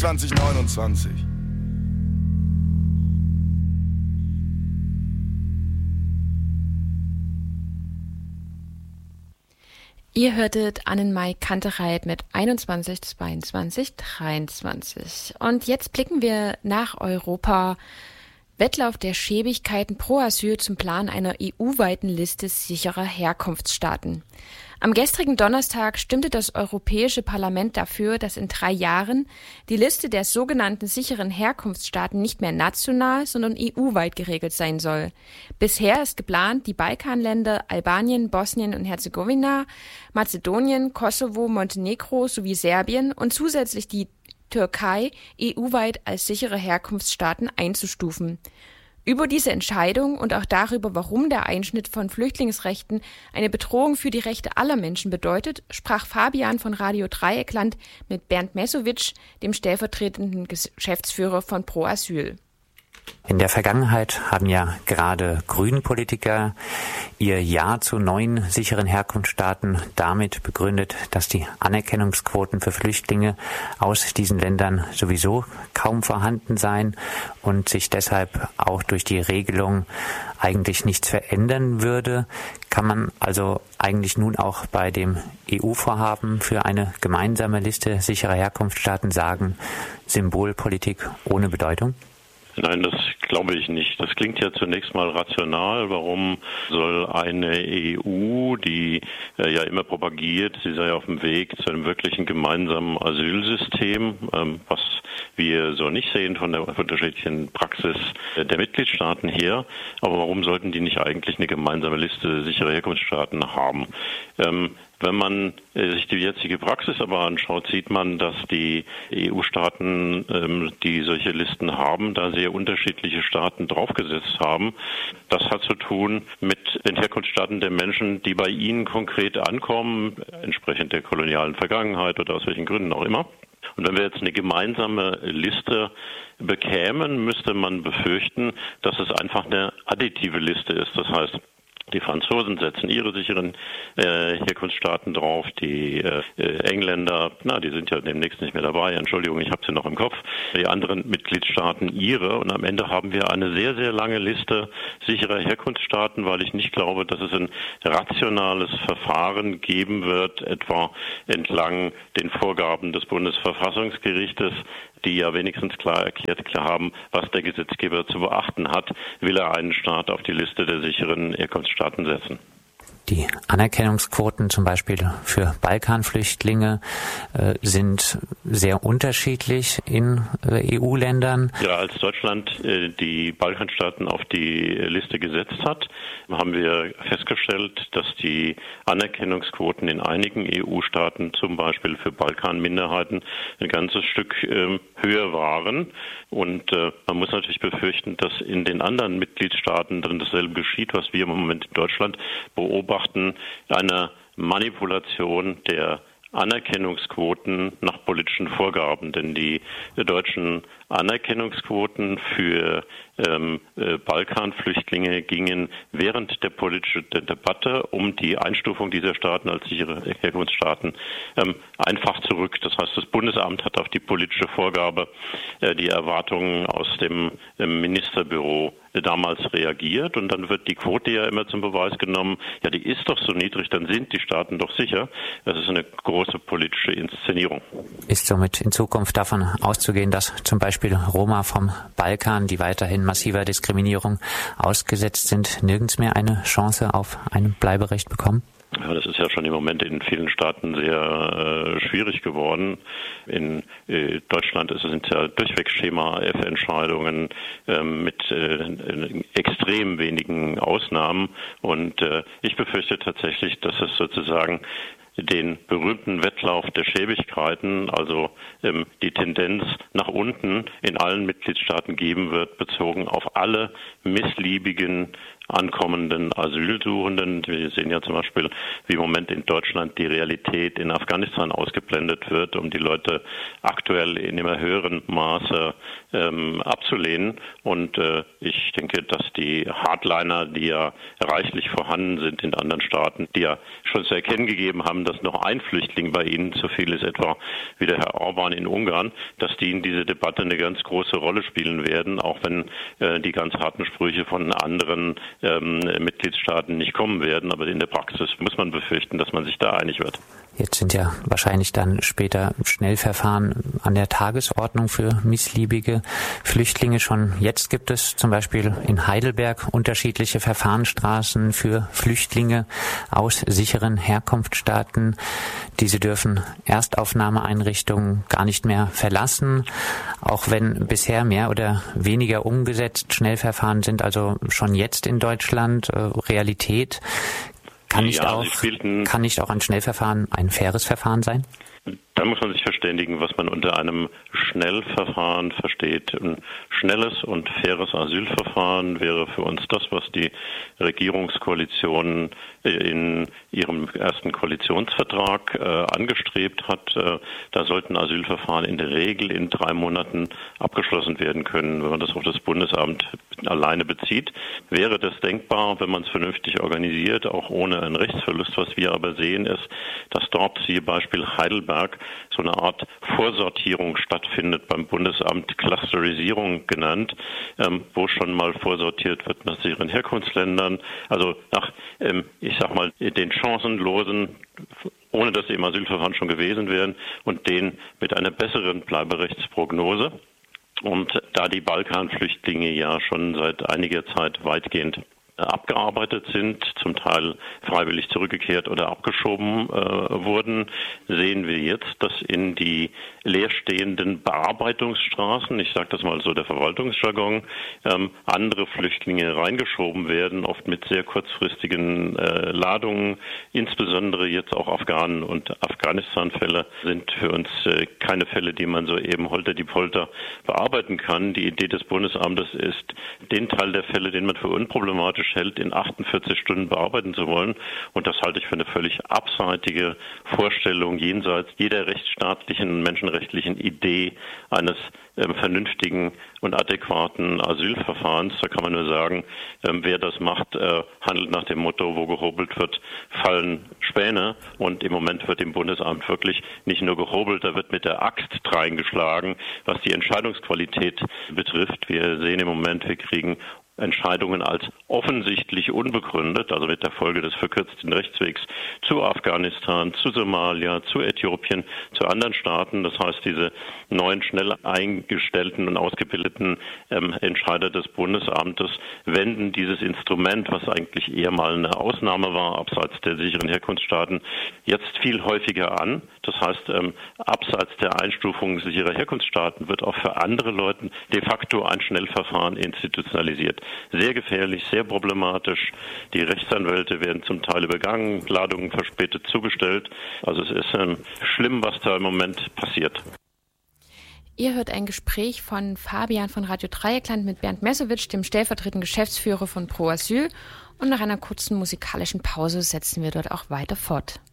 2029. Ihr hörtet Annenmai Kantereit mit 21, 22, 23. Und jetzt blicken wir nach Europa. Wettlauf der Schäbigkeiten pro Asyl zum Plan einer EU-weiten Liste sicherer Herkunftsstaaten. Am gestrigen Donnerstag stimmte das Europäische Parlament dafür, dass in 3 Jahren die Liste der sogenannten sicheren Herkunftsstaaten nicht mehr national, sondern EU-weit geregelt sein soll. Bisher ist geplant, die Balkanländer Albanien, Bosnien und Herzegowina, Mazedonien, Kosovo, Montenegro sowie Serbien und zusätzlich die Türkei EU-weit als sichere Herkunftsstaaten einzustufen. Über diese Entscheidung und auch darüber, warum der Einschnitt von Flüchtlingsrechten eine Bedrohung für die Rechte aller Menschen bedeutet, sprach Fabian von Radio Dreieckland mit Bernd Mesowitsch, dem stellvertretenden Geschäftsführer von Pro Asyl. In der Vergangenheit haben ja gerade Grünen-Politiker ihr Ja zu neuen sicheren Herkunftsstaaten damit begründet, dass die Anerkennungsquoten für Flüchtlinge aus diesen Ländern sowieso kaum vorhanden seien und sich deshalb auch durch die Regelung eigentlich nichts verändern würde. Kann man also eigentlich nun auch bei dem EU-Vorhaben für eine gemeinsame Liste sicherer Herkunftsstaaten sagen, Symbolpolitik ohne Bedeutung? Nein, das glaube ich nicht. Das klingt ja zunächst mal rational. Warum soll eine EU, die ja immer propagiert, sie sei auf dem Weg zu einem wirklichen gemeinsamen Asylsystem, was wir so nicht sehen von der unterschiedlichen Praxis der Mitgliedstaaten her, aber warum sollten die nicht eigentlich eine gemeinsame Liste sicherer Herkunftsstaaten haben? Wenn man sich die jetzige Praxis aber anschaut, sieht man, dass die EU-Staaten, die solche Listen haben, da sehr unterschiedliche Staaten draufgesetzt haben. Das hat zu tun mit den Herkunftsstaaten der Menschen, die bei ihnen konkret ankommen, entsprechend der kolonialen Vergangenheit oder aus welchen Gründen auch immer. Und wenn wir jetzt eine gemeinsame Liste bekämen, müsste man befürchten, dass es einfach eine additive Liste ist. Das heißt, die Franzosen setzen ihre sicheren Herkunftsstaaten drauf, die Engländer, die sind ja demnächst nicht mehr dabei, Entschuldigung, ich habe sie noch im Kopf, die anderen Mitgliedstaaten ihre und am Ende haben wir eine sehr, sehr lange Liste sicherer Herkunftsstaaten, weil ich nicht glaube, dass es ein rationales Verfahren geben wird, etwa entlang den Vorgaben des Bundesverfassungsgerichtes, die ja wenigstens klar erklärt haben, was der Gesetzgeber zu beachten hat, will er einen Staat auf die Liste der sicheren Herkunftsstaaten setzen. Die Anerkennungsquoten zum Beispiel für Balkanflüchtlinge sind sehr unterschiedlich in EU-Ländern. Ja, als Deutschland die Balkanstaaten auf die Liste gesetzt hat, haben wir festgestellt, dass die Anerkennungsquoten in einigen EU-Staaten, zum Beispiel für Balkanminderheiten, ein ganzes Stück höher waren. Und man muss natürlich befürchten, dass in den anderen Mitgliedstaaten dann dasselbe geschieht, was wir im Moment in Deutschland beobachten, eine Manipulation der Anerkennungsquoten nach politischen Vorgaben, denn die deutschen Anerkennungsquoten für Balkanflüchtlinge gingen während der politischen Debatte um die Einstufung dieser Staaten als sichere Herkunftsstaaten einfach zurück. Das heißt, das Bundesamt hat auf die politische Vorgabe, die Erwartungen aus dem Ministerbüro damals reagiert und dann wird die Quote ja immer zum Beweis genommen, ja, die ist doch so niedrig, dann sind die Staaten doch sicher. Das ist eine große politische Inszenierung. Ist somit in Zukunft davon auszugehen, dass zum Beispiel Roma vom Balkan, die weiterhin massiver Diskriminierung ausgesetzt sind, nirgends mehr eine Chance auf ein Bleiberecht bekommen? Ja, das ist ja schon im Moment in vielen Staaten sehr schwierig geworden. In Deutschland sind ja durchweg Schema-F-Entscheidungen mit extrem wenigen Ausnahmen. Und ich befürchte tatsächlich, dass es sozusagen den berühmten Wettlauf der Schäbigkeiten, also die Tendenz nach unten in allen Mitgliedstaaten geben wird, bezogen auf alle missliebigen ankommenden Asylsuchenden. Wir sehen ja zum Beispiel, wie im Moment in Deutschland die Realität in Afghanistan ausgeblendet wird, um die Leute aktuell in immer höherem Maße abzulehnen. Und ich denke, dass die Hardliner, die ja reichlich vorhanden sind in anderen Staaten, die ja schon zu erkennen gegeben haben, dass noch ein Flüchtling bei ihnen zu viel ist, etwa wie der Herr Orban in Ungarn, dass die in diese Debatte eine ganz große Rolle spielen werden, auch wenn die ganz harten Sprüche von anderen Mitgliedstaaten nicht kommen werden. Aber in der Praxis muss man befürchten, dass man sich da einig wird. Jetzt sind ja wahrscheinlich dann später Schnellverfahren an der Tagesordnung für missliebige Flüchtlinge. Schon jetzt gibt es zum Beispiel in Heidelberg unterschiedliche Verfahrensstraßen für Flüchtlinge aus sicheren Herkunftsstaaten. Diese dürfen Erstaufnahmeeinrichtungen gar nicht mehr verlassen, auch wenn bisher mehr oder weniger umgesetzt Schnellverfahren sind, also schon jetzt in Deutschland Realität. Kann nicht auch ein Schnellverfahren ein faires Verfahren sein? Da muss man sich verständigen, was man unter einem Schnellverfahren versteht. Ein schnelles und faires Asylverfahren wäre für uns das, was die Regierungskoalition in ihrem ersten Koalitionsvertrag angestrebt hat. Da sollten Asylverfahren in der Regel in 3 Monaten abgeschlossen werden können. Wenn man das auf das Bundesamt alleine bezieht, wäre das denkbar, wenn man es vernünftig organisiert, auch ohne einen Rechtsverlust. Was wir aber sehen, ist, dass dort, siehe Beispiel Heidelberg, so eine Art Vorsortierung stattfindet beim Bundesamt, Clusterisierung genannt, wo schon mal vorsortiert wird nach sicheren Herkunftsländern, also nach, ich sag mal, den chancenlosen, ohne dass sie im Asylverfahren schon gewesen wären, und den mit einer besseren Bleiberechtsprognose. Und da die Balkanflüchtlinge ja schon seit einiger Zeit weitgehend abgearbeitet sind, zum Teil freiwillig zurückgekehrt oder abgeschoben wurden, sehen wir jetzt, dass in die leerstehenden Bearbeitungsstraßen, ich sage das mal so der Verwaltungsjargon, andere Flüchtlinge reingeschoben werden, oft mit sehr kurzfristigen Ladungen. Insbesondere jetzt auch Afghanen und Afghanistan-Fälle sind für uns keine Fälle, die man so eben holter-die-Polter bearbeiten kann. Die Idee des Bundesamtes ist, den Teil der Fälle, den man für unproblematisch hält, in 48 Stunden bearbeiten zu wollen. Und das halte ich für eine völlig abseitige Vorstellung jenseits jeder rechtsstaatlichen, menschenrechtlichen Idee eines vernünftigen und adäquaten Asylverfahrens. Da kann man nur sagen, wer das macht, handelt nach dem Motto, wo gehobelt wird, fallen Späne. Und im Moment wird im Bundesamt wirklich nicht nur gehobelt, da wird mit der Axt reingeschlagen, was die Entscheidungsqualität betrifft. Wir sehen im Moment, wir kriegen Entscheidungen als offensichtlich unbegründet, also mit der Folge des verkürzten Rechtswegs zu Afghanistan, zu Somalia, zu Äthiopien, zu anderen Staaten. Das heißt, diese neuen schnell eingestellten und ausgebildeten Entscheider des Bundesamtes wenden dieses Instrument, was eigentlich eher mal eine Ausnahme war, abseits der sicheren Herkunftsstaaten, jetzt viel häufiger an. Das heißt, abseits der Einstufung sicherer Herkunftsstaaten wird auch für andere Leute de facto ein Schnellverfahren institutionalisiert. Sehr gefährlich, sehr problematisch. Die Rechtsanwälte werden zum Teil übergangen, Ladungen verspätet zugestellt. Also es ist schlimm, was da im Moment passiert. Ihr hört ein Gespräch von Fabian von Radio Dreieckland mit Bernd Messowitsch, dem stellvertretenden Geschäftsführer von Pro Asyl. Und nach einer kurzen musikalischen Pause setzen wir dort auch weiter fort.